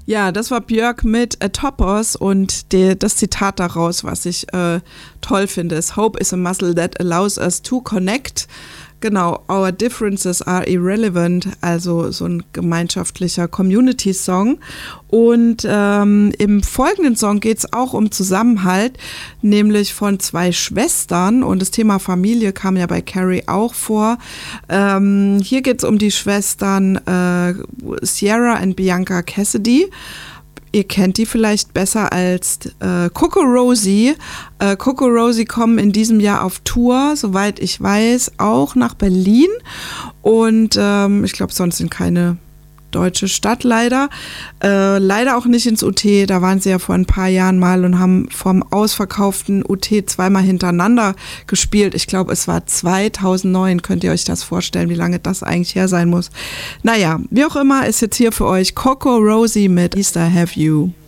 Ja, das war Björk mit Topos und das Zitat daraus, was ich toll finde, ist Hope is a muscle that allows us to connect. Genau, our differences are irrelevant, also so ein gemeinschaftlicher Community-Song. Und im folgenden Song geht es auch um Zusammenhalt, nämlich von zwei Schwestern. Und das Thema Familie kam ja bei Carrie auch vor. Hier geht es um die Schwestern Sierra und Bianca Cassidy. Ihr kennt die vielleicht besser als Coco Rosie. Coco Rosie kommen in diesem Jahr auf Tour, soweit ich weiß, auch nach Berlin. Und ich glaube, sonst in keine deutsche Stadt leider. Leider auch nicht ins UT. Da waren sie ja vor ein paar Jahren mal und haben vom ausverkauften UT zweimal hintereinander gespielt. Ich glaube, es war 2009. Könnt ihr euch das vorstellen, wie lange das eigentlich her sein muss? Naja, wie auch immer, ist jetzt hier für euch Coco Rosie mit Easter Have You.